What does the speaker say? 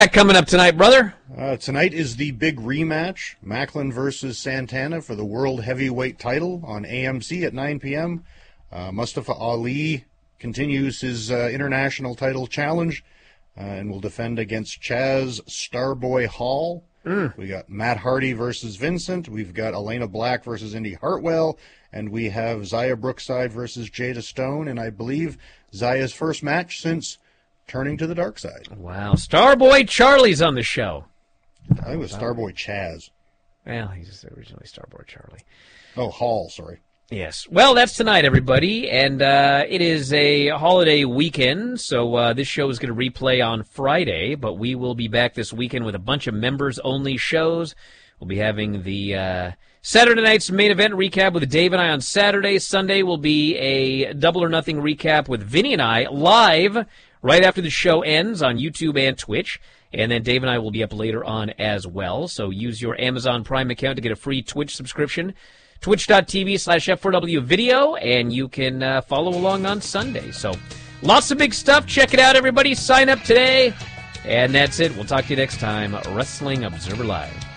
Coming up tonight, brother? Tonight is the big rematch, Macklin versus Santana for the World Heavyweight title on AMC at 9 p.m. Mustafa Ali continues his international title challenge and will defend against Chaz Starboy Hall. We got Matt Hardy versus Vincent. We've got Elena Black versus Indy Hartwell. And we have Zaya Brookside versus Jada Stone. And I believe Zaya's first match since turning to the dark side. Wow. Starboy Charlie's on the show. I think it was Starboy Chaz. Well, he's originally Starboy Charlie. Oh, Hall, sorry. Yes. Well, that's tonight, everybody, and it is a holiday weekend, so this show is going to replay on Friday, but we will be back this weekend with a bunch of members-only shows. We'll be having the Saturday night's main event recap with Dave and I on Saturday. Sunday will be a Double or Nothing recap with Vinny and I live right after the show ends on YouTube and Twitch, and then Dave and I will be up later on as well, so use your Amazon Prime account to get a free Twitch subscription. Twitch.tv/F4W video, and you can follow along on Sunday. So, lots of big stuff. Check it out, everybody. Sign up today. And that's it. We'll talk to you next time. Wrestling Observer Live.